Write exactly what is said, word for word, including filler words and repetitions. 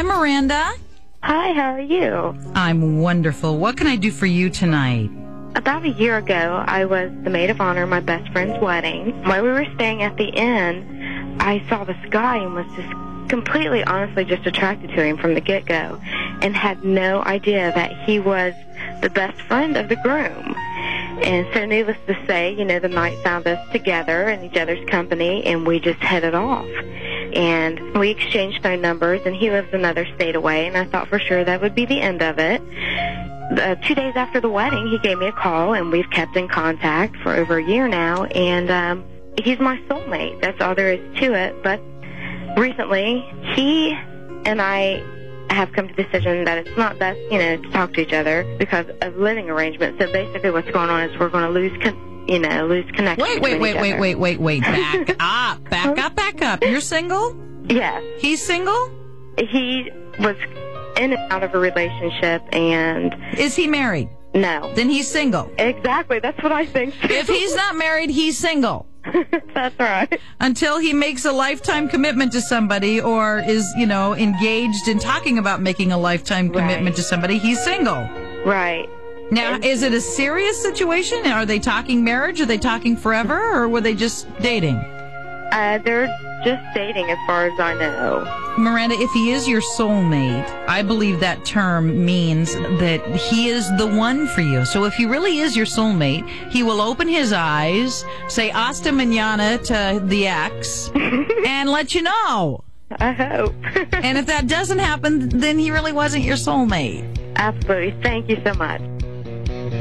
Hi, Miranda. Hi, how are you? I'm wonderful. What can I do for you tonight? About a year ago, I was the maid of honor at my best friend's wedding. While we were staying at the inn, I saw this guy and was just completely, honestly, just attracted to him from the get-go and had no idea that he was the best friend of the groom. And so needless to say, you know, the night found us together in each other's company, and we just headed off. And we exchanged phone numbers, and he lives another state away, and I thought for sure that would be the end of it. Uh, two days after the wedding, he gave me a call, and we've kept in contact for over a year now, and um, he's my soulmate. That's all there is to it. But recently, he and I have come to the decision that it's not best, you know, to talk to each other because of living arrangements. So basically what's going on is we're going to lose, con- you know, lose connection. Wait, wait, wait, wait, wait, wait, wait. Back up, back up, back up. You're single? Yes. He's single? He was in and out of a relationship, and... Is he married? No. Then he's single. Exactly. That's what I think, too. If he's not married, he's single. That's right. Until he makes a lifetime commitment to somebody or is, you know, engaged in talking about making a lifetime commitment Right. to somebody, he's single. Right. Now, And- is it a serious situation? Are they talking marriage? Are they talking forever? Or were they just dating? Uh, they're just dating as far as I know. Miranda, if he is your soulmate, I believe that term means that he is the one for you. So if he really is your soulmate, he will open his eyes, say hasta mañana to the ex, and let you know. I hope. And if that doesn't happen, then he really wasn't your soulmate. Absolutely. Thank you so much.